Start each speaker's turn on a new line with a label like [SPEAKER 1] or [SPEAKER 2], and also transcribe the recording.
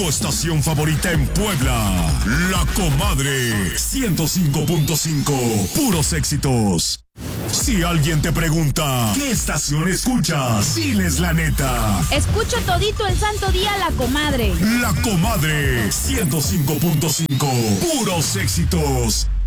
[SPEAKER 1] Tu estación favorita en Puebla. La Comadre 105.5. Puros éxitos. Si alguien te pregunta, ¿qué estación escuchas? Diles la neta.
[SPEAKER 2] Escucho todito el santo día La Comadre.
[SPEAKER 1] La Comadre 105.5. Puros éxitos.